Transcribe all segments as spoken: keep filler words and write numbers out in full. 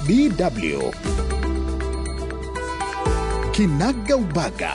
D W. Kinaga Ubaga.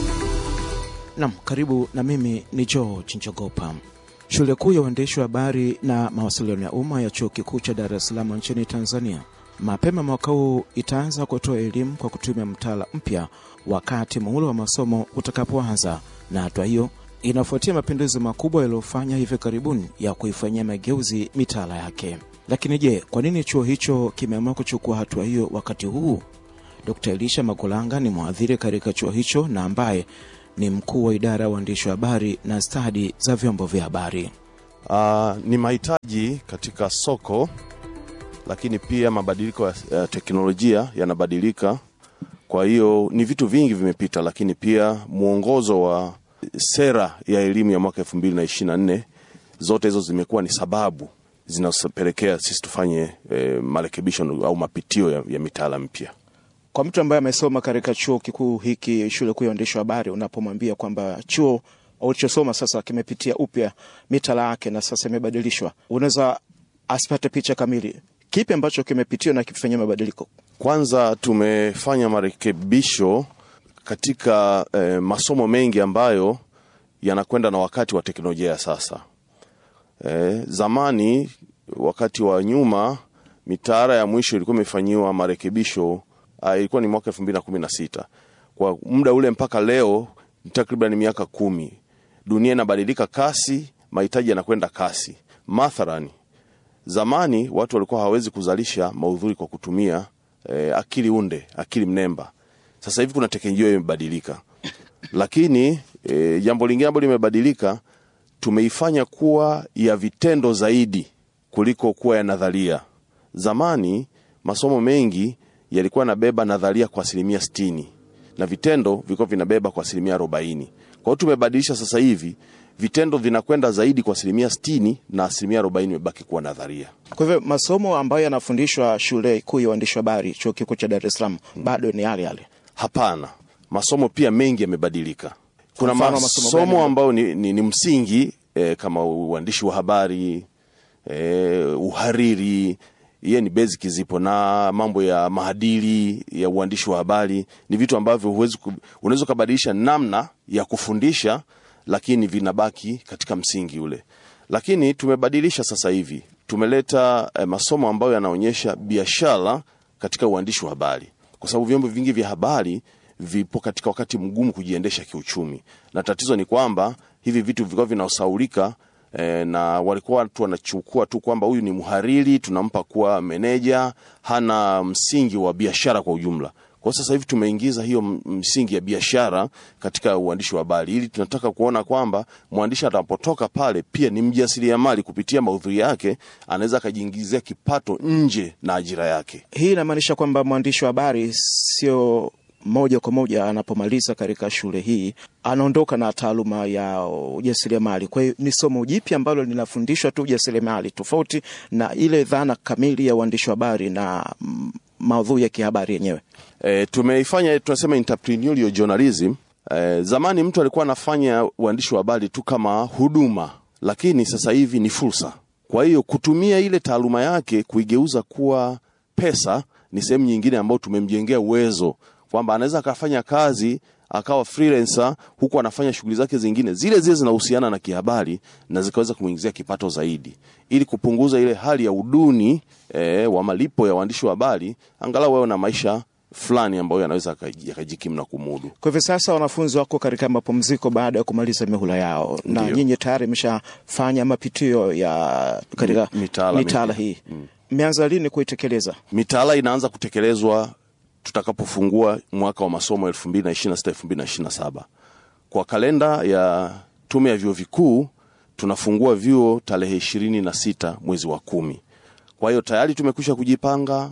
Naam, karibu na mimi ni George Njogopa. Shule kuu ya uandishi wa habari na mawasiliano ya umma ya Chuo Kikuu cha Dar es Salaam nchini Tanzania mapema mwaka huu itaanza kutoa elimu kwa kutumia mtaala mpya wakati muhula wa masomo utakapoanza, na hatua hiyo inafuatia mapinduzi makubwa yaliyofanya hivi karibuni ya kuifanyia mageuzi mitaala yake. Lakini je, kwa nini chuo hicho kimeamua kuchukua hatua hiyo wakati huu? Dokta Elisha Magolanga ni mhadhiri katika chuo hicho na ambaye ni mkuu wa idara ya uandishi wa habari na stadi za vyombo vya habari. Uh, ni mahitaji katika soko, lakini pia mabadiliko ya uh, teknolojia yanabadilika. Kwa hiyo ni vitu vingi vimepita, lakini pia muongozo wa sera ya elimu ya mwaka elfu mbili na ishirini na nne zote hizo zimekuwa ni sababu zinazopelekea sisi tufanye eh, marekebisho au mapitio ya, ya mitaala mpya. Kwa mtu ambaye amesoma katika chuo kikuu hiki, shule kuu ya uandishi wa habari, unapomwambia kwamba chuo ulichosoma sasa kimepitia upya mitaala yake na sasa imebadilishwa, unaweza asipate picha kamili. Kipi ambacho kimepitia na kifanyia mabadiliko? Kwanza tumefanya marekebisho katika eh, masomo mengi ambayo yanakwenda na wakati wa teknolojia ya sasa. Eh, zamani wakati wa nyuma mitaala ya mwisho ilikuwa imefanywa marekebisho, uh, ilikuwa ni mwaka elfu mbili na kumi na sita. Kwa muda ule mpaka leo takriban miaka kumi. Dunia inabadilika kasi, mahitaji yanakwenda kasi. Mathalani, zamani watu walikuwa hawezi kuzalisha maudhui kwa kutumia eh, akili unde, akili mnemba. Sasa hivi kuna teknolojia imebadilika. Lakini eh, jambo lingine ambalo limebadilika, tumeifanya kuwa ya vitendo zaidi kuliko kuwa ya nadharia. Zamani masomo mengi yalikuwa yanabeba nadharia kwa asilimia sitini na vitendo vilikuwa vinabeba kwa asilimia arobaini. Kwa hiyo tumebadilisha sasa hivi, vitendo vinakwenda zaidi kwa asilimia sitini na asilimia arobaini imebaki kuwa nadharia. Kwa hivyo masomo ambayo yanafundishwa shule kuu ya uandishi wa habari Chuo Kikuu cha Dar es Salaam hmm. bado ni yale yale? Hapana, masomo pia mengi yamebadilika. Kuna masomo ambayo ni, ni, ni msingi eh, kama uandishi wa habari, eh, uhariri, yeye ni basic zipo, na mambo ya maadili ya uandishi wa habari ni vitu ambavyo huwezi unaweza kubadilisha namna ya kufundisha, lakini vinabaki katika msingi ule. Lakini tumebadilisha sasa hivi, tumeleta eh, masomo ambayo yanaonyesha biashara katika uandishi wa habari, kwa sababu vyombo vingi vya habari vipo katika wakati mgumu kujiendesha kiuchumi, na tatizo ni kwamba hivi vitu vilikuwa vinaosaulika e, na walikuwa watu wanachukua tu kwamba huyu ni mhariri, tunampa kuwa meneja, hana msingi wa biashara kwa ujumla. Kwa sasa hivi tumeingiza hiyo msingi ya biashara katika uandishi wa habari, ili tunataka kuona kwamba mwandishi atakapotoka pale pia ni mjasiriamali. Kupitia maudhui yake anaweza kujiingizia kipato nje na ajira yake. Hii inamaanisha kwamba mwandishi wa habari sio moja kwa moja anapomaliza katika shule hii anaondoka na taaluma ya ujasiriamali. Kwa hiyo ni somo jipya ambalo linafundishwa tu ujasiriamali, tofauti na ile dhana kamili ya uandishi wa habari na maudhui ya kihabari yenyewe. E, tumeifanya tunasema entrepreneurial journalism. E, zamani mtu alikuwa anafanya uandishi wa habari tu kama huduma, lakini sasa hivi ni fursa. Kwa hiyo kutumia ile taaluma yake kuigeuza kuwa pesa ni sehemu nyingine ambayo tumemjengea uwezo kwamba anaweza akafanya kazi akawa freelancer huku anafanya shughuli zake zingine zile zile zinahusiana na kihabari na zikaweza kumuingizia kipato zaidi, ili kupunguza ile hali ya uduni e, wa malipo ya waandishi wa habari, angalau wao na maisha fulani ambayo yanaweza yakajikimu na kumudu. Kwa hivyo sasa wanafunzi wako katika mapumziko baada ya kumaliza mihula yao. Ndiyo. Na nyinyi tayari mmeshafanya mapitio ya katika mitaala, mitaala hii. Mmeanza mm. lini kuitekeleza? Mitaala inaanza kutekelezwa tutakapofungua mwaka wa masomo elfu mbili na ishirini na sita elfu mbili na ishirini na saba. Kwa kalenda ya Tume ya Vyuo Vikuu tunafungua vyuo tarehe ishirini na sita mwezi wa kumi. Kwa hiyo tayari tumekwisha kujipanga,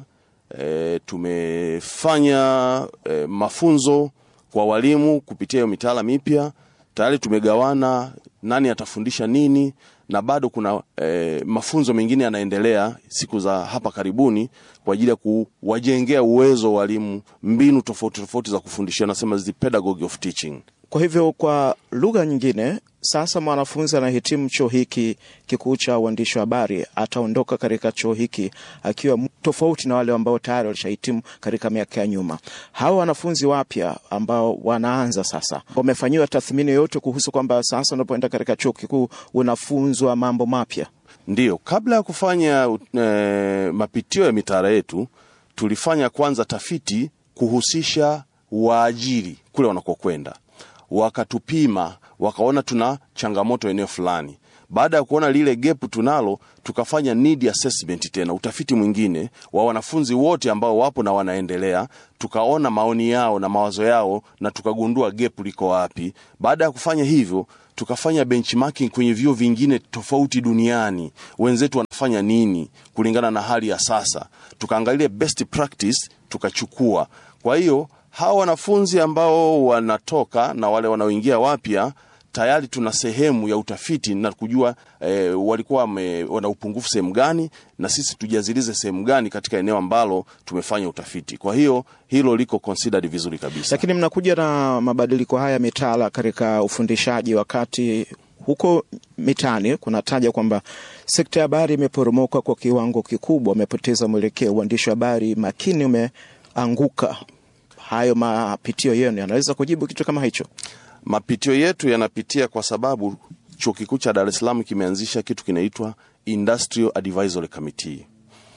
e, tumefanya e, mafunzo kwa walimu kupitia hiyo mitaala mipya. Tayari tumegawana nani atafundisha nini, na bado kuna e, mafunzo mengine yanaendelea siku za hapa karibuni kwa ajili ya kuwajengea uwezo walimu mbinu tofauti tofauti za kufundishia, nasema the pedagogy of teaching. Kwa hivyo kwa lugha nyingine, sasa mwanafunzi anahitimu chuo hiki kikuu cha uandishi wa habari ataondoka katika chuo hiki akiwa tofauti na wale ambao tayari walishahitimu katika miaka ya nyuma. Hao wanafunzi wapya ambao wanaanza sasa, wamefanyiwa tathmini yote kuhusu kwamba sasa unapoenda katika chuo kikuu unafunzwa mambo mapya? Ndiyo, kabla ya kufanya e, mapitio ya mitaala yetu, tulifanya kwanza tafiti kuhusisha waajiri kule wanakokwenda. Wakatupima, wakaona tuna changamoto eneo fulani. Baada ya kuona lile gap tunalo, tukafanya need assessment tena, utafiti mwingine wa wanafunzi wote ambao wapo na wanaendelea, tukaona maoni yao na mawazo yao na tukagundua gap liko wapi. Baada ya kufanya hivyo, tukafanya benchmarking kwenye vyuo vingine tofauti duniani, wenzetu wanafanya nini kulingana na hali ya sasa. Tukaangalia best practice, tukachukua. Kwa hiyo hawa wanafunzi ambao wanatoka na wale wanaoingia wapya, tayari tuna sehemu ya utafiti na kujua e, walikuwa wana upungufu sehemu gani, na sisi tujazilize sehemu gani katika eneo ambalo tumefanya utafiti. Kwa hiyo hilo liko considered vizuri kabisa. Lakini mnakuja na mabadiliko haya mitaala katika ufundishaji, wakati huko mitani kunataja kwamba sekta ya habari imeporomoka kwa kiwango kikubwa, umepoteza mwelekeo, uandishi wa habari makini umeanguka. Hayo mapitio yenu yanaweza kujibu kitu kama hicho? Mapitio yetu yanapitia kwa sababu Chuo Kikuu cha Dar es Salaam kimeanzisha kitu kinaitwa Industrial Advisory Committee.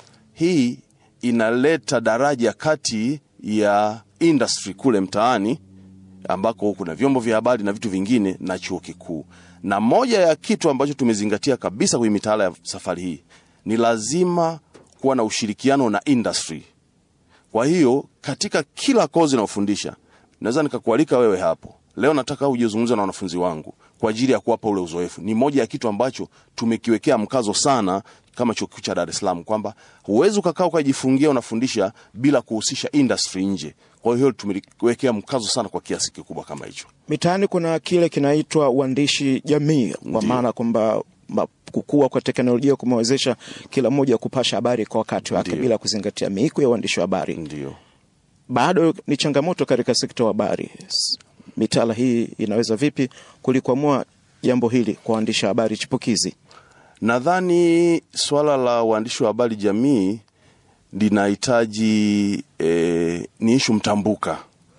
Hii inaleta daraja kati ya industry kule mtaani ambako kuna vyombo vya habari na vitu vingine na chuo kikuu. Na moja ya kitu ambacho tumezingatia kabisa kwenye mitaala ya safari hii ni lazima kuwa na ushirikiano na industry. Kwa hiyo katika kila kozi na ufundisha, naweza nikakualika wewe hapo leo, nataka uje zungumze na wanafunzi wangu kwa ajili ya kuwapa ule uzoefu. Ni moja ya kitu ambacho tumekiwekea mkazo sana kama Chuo Kikuu cha Dar es Salaam, kwamba huwezi ukakaa ukajifungia unafundisha bila kuhusisha industry nje. Kwa hiyo tumewekea mkazo sana kwa kiasi kikubwa kama hicho. Mitaani kuna kile kinaitwa uandishi jamii, kwa maana kwamba kukua kwa teknolojia kumewezesha kila mmoja kupasha habari kwa wakati wake bila kuzingatia miiko ya uandishi wa habari. Ndio. Bado ni changamoto katika sekta ya habari. Mitaala hii inaweza vipi kulikwamua jambo hili kwa waandishi wa habari chipukizi? Nadhani swala la uandishi wa habari jamii linahitaji e, ni issue mtambuka.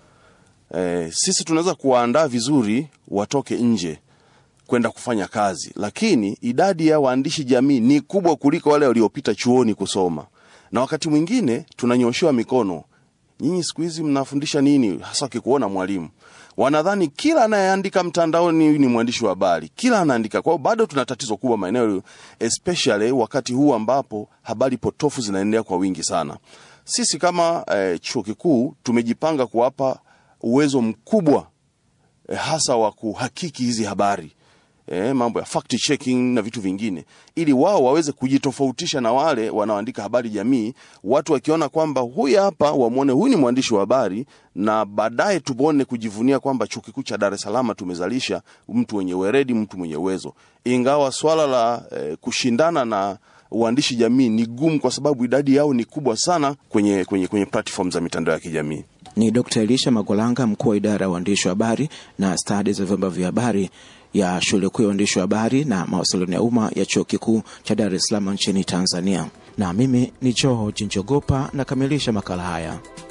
E, sisi tunaweza kuwaandaa vizuri watoke nje kwenda kufanya kazi, lakini idadi ya waandishi jamii ni kubwa kuliko wale waliopita chuoni kusoma. Na wakati mwingine tunanyoshewa mikono. Nyinyi siku hizi mnafundisha nini? Hasa kikuona mwalimu, wanadhani kila anayeandika mtandaoni ni mwandishi wa habari, kila anaandika. Kwa hiyo bado tuna tatizo kubwa maeneo, especially wakati huu ambapo habari potofu zinaendelea kwa wingi sana. Sisi kama eh, chuo kikuu tumejipanga kuwapa uwezo mkubwa eh, hasa wa kuhakiki hizi habari, eh, mambo ya fact checking na vitu vingine, ili wao waweze kujitofautisha na wale wanaoandika habari jamii. Watu wakiona kwamba huyu hapa, wamuone huyu ni mwandishi wa habari, na baadaye tubone kujivunia kwamba Chuo Kikuu cha Dar es Salaam tumezalisha mtu mwenye weredi, mtu mwenye uwezo. Ingawa swala la eh, kushindana na uandishi jamii ni gumu kwa sababu idadi yao ni kubwa sana kwenye kwenye kwenye platform za mitandao ya kijamii. Ni Doctor Elisha Magolanga, mkuu wa idara ya uandishi wa habari na studies za vyombo vya habari ya Shule Kuu ya Uandishi wa Habari na Mawasiliano ya Umma ya Chuo Kikuu cha Dar es Salaam nchini Tanzania. Na mimi ni George Njogopa, nakamilisha makala haya.